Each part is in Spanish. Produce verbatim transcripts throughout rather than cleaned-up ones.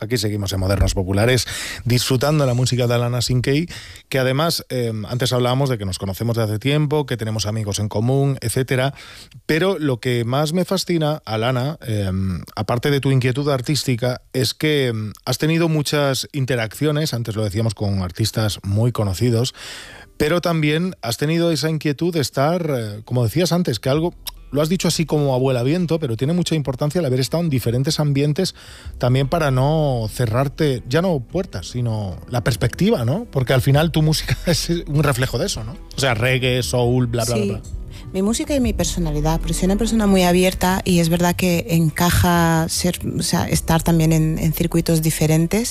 Aquí seguimos en Modernos Populares, disfrutando la música de Alana Sinkey, que además, eh, antes hablábamos de que nos conocemos de hace tiempo, que tenemos amigos en común, etcétera. Pero lo que más me fascina, Alana, eh, aparte de tu inquietud artística, es que eh, has tenido muchas interacciones, antes lo decíamos, con artistas muy conocidos, pero también has tenido esa inquietud de estar, eh, como decías antes, que algo... Lo has dicho así como abuela viento, pero tiene mucha importancia el haber estado en diferentes ambientes también para no cerrarte, ya no puertas, sino la perspectiva, ¿no? Porque al final tu música es un reflejo de eso, ¿no? O sea, reggae, soul, bla, bla, sí. bla, bla. Mi música y mi personalidad, porque soy una persona muy abierta y es verdad que encaja ser, o sea, estar también en, en circuitos diferentes.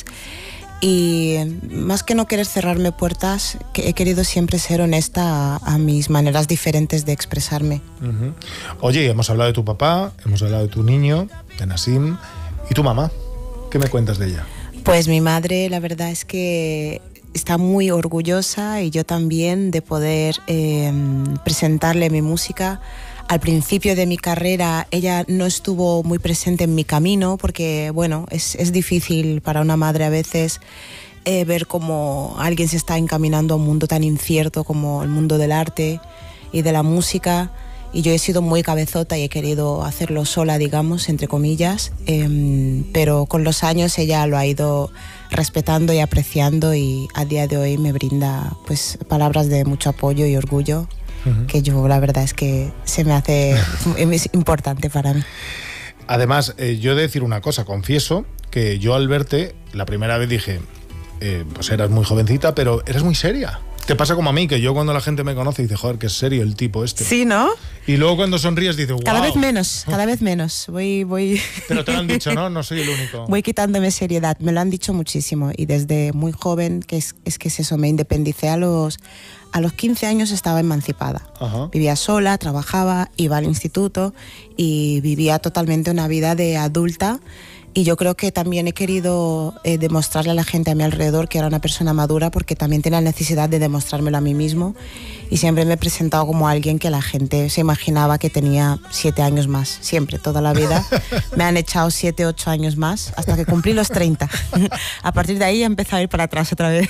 Y más que no querer cerrarme puertas, que he querido siempre ser honesta a, a mis maneras diferentes de expresarme. Uh-huh. Oye, hemos hablado de tu papá, hemos hablado de tu niño, de Nassim, y tu mamá. ¿Qué me cuentas de ella? Pues mi madre, la verdad es que está muy orgullosa, y yo también, de poder eh, presentarle mi música. Al principio de mi carrera ella no estuvo muy presente en mi camino porque, bueno, es, es difícil para una madre a veces eh, ver cómo alguien se está encaminando a un mundo tan incierto como el mundo del arte y de la música. Y yo he sido muy cabezota y he querido hacerlo sola, digamos, entre comillas, eh, pero con los años ella lo ha ido respetando y apreciando, y a día de hoy me brinda pues palabras de mucho apoyo y orgullo. Uh-huh. Que yo, la verdad es que se me hace es importante para mí. Además, eh, yo he de decir una cosa, confieso que yo al verte la primera vez dije, eh, pues eras muy jovencita, pero eres muy seria. Te pasa como a mí, que yo cuando la gente me conoce dice, joder, qué serio el tipo este. Sí, ¿no? Y luego cuando sonríes dices, wow. Cada vez menos, cada vez menos. Voy, voy... Pero te lo han dicho, ¿no? No soy el único. Voy quitándome seriedad, me lo han dicho muchísimo. Y desde muy joven, que es, es que es eso, me independicé a los... A los quince años estaba emancipada. Uh-huh. Vivía sola, trabajaba, iba al instituto y vivía totalmente una vida de adulta. Y yo creo que también he querido eh, demostrarle a la gente a mi alrededor que era una persona madura, porque también tenía la necesidad de demostrármelo a mí mismo. Y siempre me he presentado como alguien que la gente se imaginaba que tenía siete años más. Siempre, toda la vida. Me han echado siete, ocho años más hasta que cumplí los treinta. A partir de ahí he empezado a ir para atrás otra vez.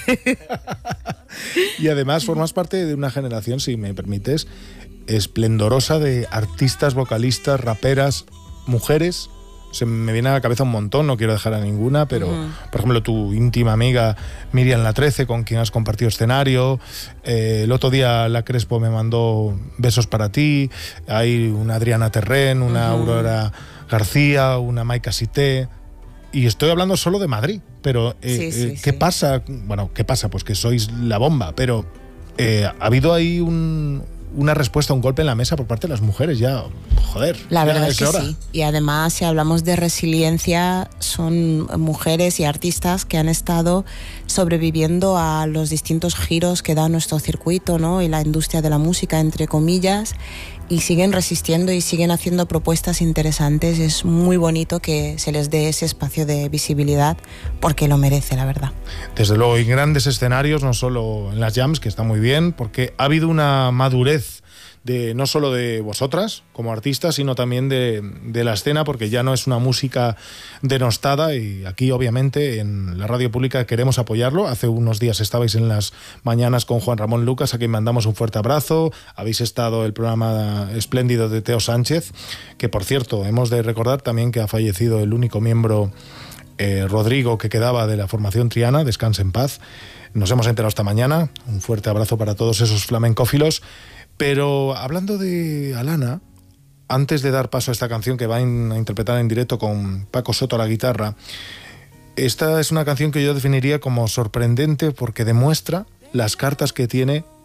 Y además formas parte de una generación, si me permites, esplendorosa de artistas, vocalistas, raperas, mujeres. Se me viene a la cabeza un montón, no quiero dejar a ninguna, pero uh-huh. por ejemplo tu íntima amiga Miriam La trece, con quien has compartido escenario. Eh, el otro día La Crespo me mandó besos para ti. Hay una Adriana Terrén, una uh-huh. Aurora García, una Maika Sité. Y estoy hablando solo de Madrid, pero eh, sí, sí, eh, ¿qué sí. pasa? Bueno, ¿qué pasa? Pues que sois la bomba, pero eh, ha habido ahí un, una respuesta, un golpe en la mesa por parte de las mujeres, ya, joder. La ya verdad es es que hora. sí. Y además, si hablamos de resiliencia, son mujeres y artistas que han estado sobreviviendo a los distintos giros que da nuestro circuito, ¿no? Y la industria de la música, entre comillas, y siguen resistiendo y siguen haciendo propuestas interesantes. Es muy bonito que se les dé ese espacio de visibilidad, porque lo merece, la verdad. Desde luego, en grandes escenarios, no solo en las jams, que está muy bien, porque ha habido una madurez de no solo de vosotras como artistas, sino también de, de la escena, porque ya no es una música denostada, y aquí obviamente en la radio pública queremos apoyarlo. Hace unos días estabais en las mañanas con Juan Ramón Lucas, a quien mandamos un fuerte abrazo. Habéis estado el programa espléndido de Teo Sánchez, que por cierto hemos de recordar también que ha fallecido el único miembro eh, Rodrigo que quedaba de la formación Triana, descanse en paz. Nos hemos enterado esta mañana. Un fuerte abrazo para todos esos flamencófilos. Pero hablando de Alana, antes de dar paso a esta canción que va a interpretar en directo con Paco Soto a la guitarra, esta es una canción que yo definiría como sorprendente, porque demuestra las cartas que tiene